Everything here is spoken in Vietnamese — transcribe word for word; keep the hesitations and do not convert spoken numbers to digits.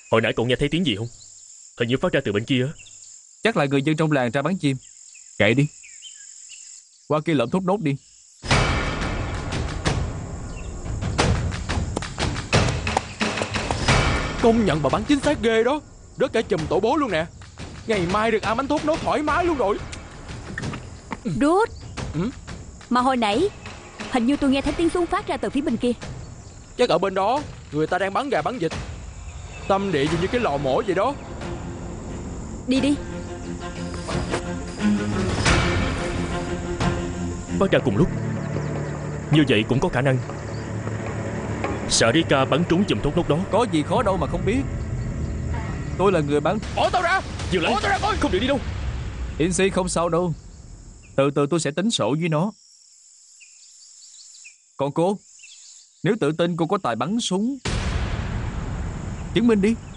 Hồi nãy cậu nghe thấy tiếng gì không? Hình như phát ra từ bên kia á. Chắc là người dân trong làng ra bắn chim. Kệ đi, qua kia lượm thốt nốt đi. Công nhận bà bắn chính xác ghê đó. Rớt cả chùm tổ bố luôn nè. Ngày mai được ăn bánh thốt nốt thoải mái luôn rồi. Rút. Ừ? Mà hồi nãy hình như tôi nghe thấy tiếng súng phát ra từ phía bên kia. Chắc ở bên đó người ta đang bắn gà bắn vịt. Tâm địa gì như cái lò mổ vậy đó. Đi đi. Phát ra cùng lúc. Như vậy cũng có khả năng Sarika bắn trúng chùm thốt nốt đó. Có gì khó đâu mà không biết. Tôi là người bắn. Bỏ tao ra. Dừng lại. Bỏ tao ra coi. Không được đi đâu. Insi không sao đâu. Từ từ tôi sẽ tính sổ với nó. Còn cô, nếu tự tin cô có tài bắn súng, chứng minh đi.